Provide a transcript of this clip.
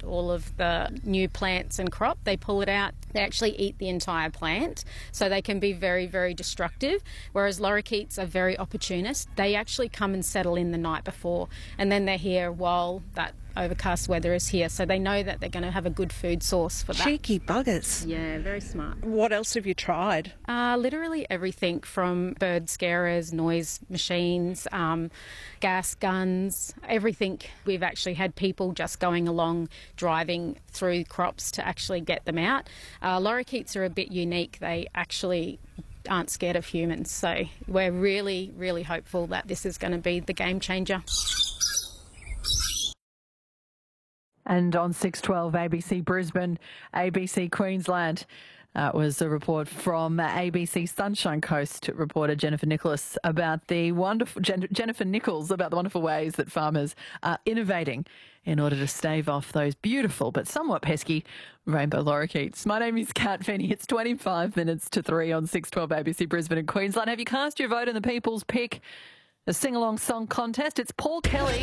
all of the new plants and crop. They pull it out. They actually eat the entire plant, so they can be very, very destructive, whereas lorikeets are very opportunist. They actually come and settle in the night before, and then they're here while that overcast weather is here, so they know that they're going to have a good food source for that. Cheeky buggers. Yeah, very smart. What else have you tried? Literally everything from bird scarers, noise machines, gas guns, everything. We've actually had people just going along, driving through crops to actually get them out. Lorikeets are a bit unique. They actually aren't scared of humans, so we're really, really hopeful that this is going to be the game changer. And on 612 ABC Brisbane, ABC Queensland, was a report from ABC Sunshine Coast reporter Jennifer Nichols about the wonderful ways that farmers are innovating in order to stave off those beautiful but somewhat pesky rainbow lorikeets. My name is Kat Finney. It's 25 minutes to 3 on 612 ABC Brisbane and Queensland. Have you cast your vote in the People's Pick, a sing-along song contest? It's Paul Kelly.